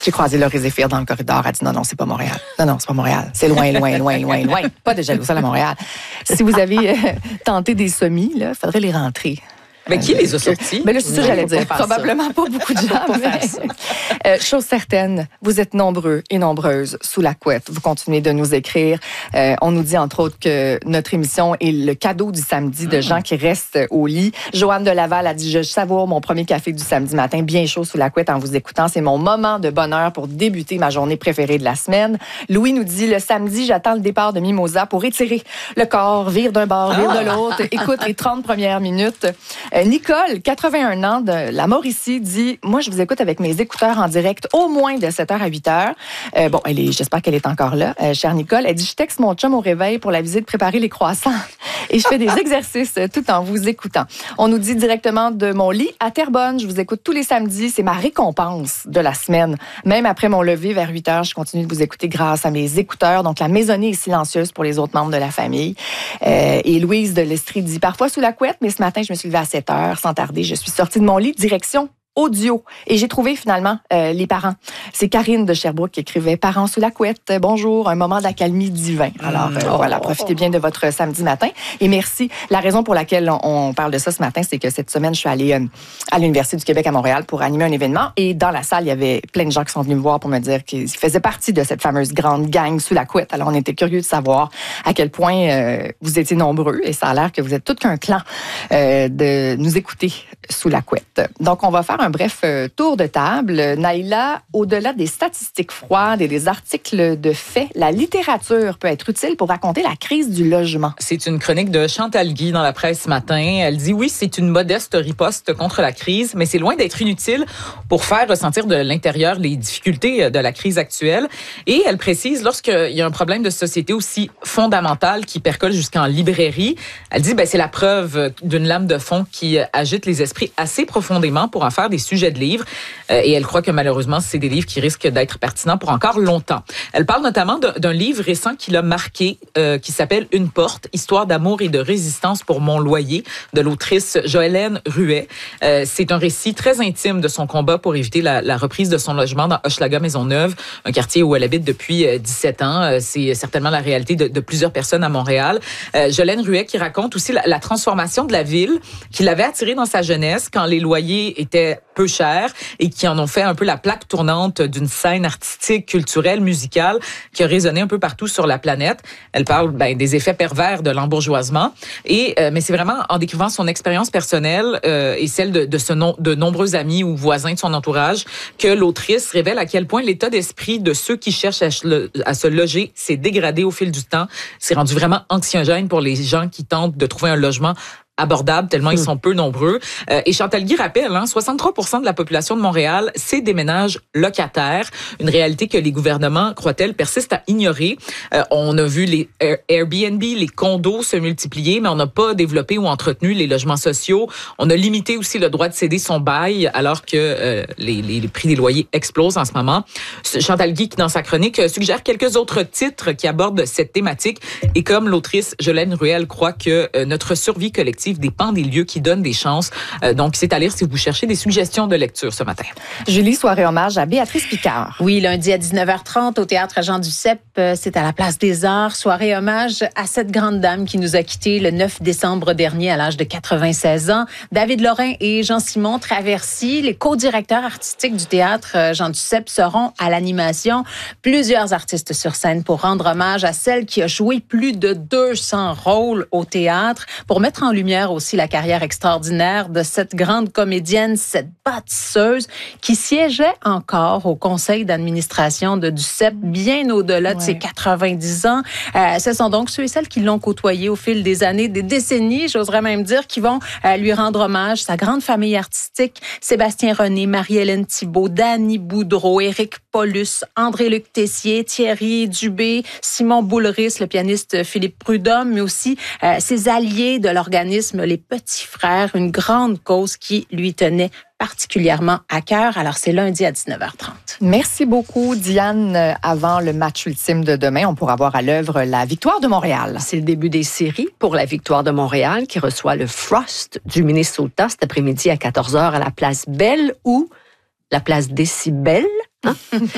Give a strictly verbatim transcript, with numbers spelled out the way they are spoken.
J'ai croisé Laurie Zéphir dans le corridor. Elle a dit non, non, c'est pas Montréal. Non, non, c'est pas Montréal. C'est loin, loin, loin, loin, loin. Pas de jalousie à Montréal. Si vous avez euh, tenté des semis, il faudrait les rentrer. Mais qui les a sortis? Mais là, c'est ça que j'allais dire. Probablement pas beaucoup de gens. Mais... euh, chose certaine, vous êtes nombreux et nombreuses sous la couette. Vous continuez de nous écrire. Euh, on nous dit, entre autres, que notre émission est le cadeau du samedi de gens qui restent au lit. Joanne de Laval a dit, je savoure mon premier café du samedi matin, bien chaud sous la couette en vous écoutant. C'est mon moment de bonheur pour débuter ma journée préférée de la semaine. Louis nous dit, le samedi, j'attends le départ de Mimosa pour étirer le corps, vire d'un bord, vire de l'autre. Écoute les trente premières minutes. Euh, Nicole, quatre-vingt-un ans, de la Mauricie, dit « Moi, je vous écoute avec mes écouteurs en direct au moins de sept heures à huit heures. Euh, » Bon, elle est, j'espère qu'elle est encore là, euh, chère Nicole. Elle dit « Je texte mon chum au réveil pour la visite préparer les croissants et je fais des exercices tout en vous écoutant. » On nous dit directement de mon lit à Terrebonne. Je vous écoute tous les samedis. C'est ma récompense de la semaine. Même après mon lever vers huit heures, je continue de vous écouter grâce à mes écouteurs. Donc, la maisonnée est silencieuse pour les autres membres de la famille. Euh, et Louise de l'Estrie dit « Parfois sous la couette, mais ce matin, je me suis levée à sept heures. Sans tarder, je suis sortie de mon lit, direction audio. Et j'ai trouvé finalement euh, les parents. C'est Karine de Sherbrooke qui écrivait « Parents sous la couette, bonjour, un moment d'accalmie divin. » Alors euh, oh, voilà, profitez bien de votre samedi matin. Et merci. La raison pour laquelle on, on parle de ça ce matin, c'est que cette semaine, je suis allée euh, à l'Université du Québec à Montréal pour animer un événement. Et dans la salle, il y avait plein de gens qui sont venus me voir pour me dire qu'ils faisaient partie de cette fameuse grande gang sous la couette. Alors on était curieux de savoir à quel point euh, vous étiez nombreux. Et ça a l'air que vous êtes tout qu'un clan euh, de nous écouter sous la couette. Donc on va faire un bref euh, tour de table. Naïla, au-delà des statistiques froides et des articles de faits, la littérature peut être utile pour raconter la crise du logement. C'est une chronique de Chantal Guy dans la presse ce matin. Elle dit oui, c'est une modeste riposte contre la crise, mais c'est loin d'être inutile pour faire ressentir de l'intérieur les difficultés de la crise actuelle. Et elle précise, lorsqu'il y a un problème de société aussi fondamental qui percole jusqu'en librairie, elle dit ben c'est la preuve d'une lame de fond qui agite les esprits assez profondément pour en faire des sujets de livres. Euh, et elle croit que malheureusement, c'est des livres qui risquent d'être pertinents pour encore longtemps. Elle parle notamment d'un, d'un livre récent qui l'a marqué, euh, qui s'appelle Une porte, histoire d'amour et de résistance pour mon loyer, de l'autrice Joëlène Ruet. Euh, c'est un récit très intime de son combat pour éviter la, la reprise de son logement dans Hochelaga-Maisonneuve, un quartier où elle habite depuis euh, dix-sept ans. Euh, c'est certainement la réalité de, de plusieurs personnes à Montréal. Euh, Joëlène Ruet qui raconte aussi la, la transformation de la ville qui l'avait attirée dans sa jeunesse quand les loyers étaient peu chers et qui en ont fait un peu la plaque tournante d'une scène artistique, culturelle, musicale qui a résonné un peu partout sur la planète. Elle parle ben, des effets pervers de l'embourgeoisement. Et euh, mais c'est vraiment en décrivant son expérience personnelle euh, et celle de, de, ce nom, de nombreux amis ou voisins de son entourage que l'autrice révèle à quel point l'état d'esprit de ceux qui cherchent à, à se loger s'est dégradé au fil du temps. C'est rendu vraiment anxiogène pour les gens qui tentent de trouver un logement abordable, tellement ils sont peu nombreux. Euh, et Chantal Guy rappelle, hein, soixante-trois pour cent de la population de Montréal, c'est des ménages locataires, une réalité que les gouvernements, croient-elles, persistent à ignorer. Euh, on a vu les Airbnb, les condos se multiplier, mais on n'a pas développé ou entretenu les logements sociaux. On a limité aussi le droit de céder son bail, alors que euh, les, les, les prix des loyers explosent en ce moment. Chantal Guy, qui dans sa chronique, suggère quelques autres titres qui abordent cette thématique. Et comme l'autrice Joëlène Ruel croit que euh, notre survie collective dépend des lieux qui donnent des chances. Euh, donc, c'est à lire si vous cherchez des suggestions de lecture ce matin. Julie, soirée hommage à Béatrice Picard. Oui, lundi à dix-neuf heures trente au Théâtre Jean Duceppe, c'est à la Place des Arts. Soirée hommage à cette grande dame qui nous a quittés le neuf décembre dernier à l'âge de quatre-vingt-seize ans. David Lorrain et Jean-Simon Traversy, les co-directeurs artistiques du Théâtre Jean Duceppe, seront à l'animation. Plusieurs artistes sur scène pour rendre hommage à celle qui a joué plus de deux cents rôles au théâtre, pour mettre en lumière aussi la carrière extraordinaire de cette grande comédienne, cette bâtisseuse qui siégeait encore au conseil d'administration de Duceppe bien au-delà ouais. de ses quatre-vingt-dix ans. Euh, ce sont donc ceux et celles qui l'ont côtoyée au fil des années, des décennies, j'oserais même dire, qui vont euh, lui rendre hommage. Sa grande famille artistique, Sébastien René, Marie-Hélène Thibault, Dany Boudreau, Éric Paulus, André-Luc Tessier, Thierry Dubé, Simon Boulris, le pianiste Philippe Prudhomme, mais aussi euh, ses alliés de l'organisme Les Petits Frères, une grande cause qui lui tenait particulièrement à cœur. Alors, c'est lundi à dix-neuf heures trente. Merci beaucoup, Diane. Avant le match ultime de demain, on pourra voir à l'œuvre la Victoire de Montréal. C'est le début des séries pour la Victoire de Montréal qui reçoit le Frost du Minnesota cet après-midi à quatorze heures à la place Belle ou la place Décibel. Hein?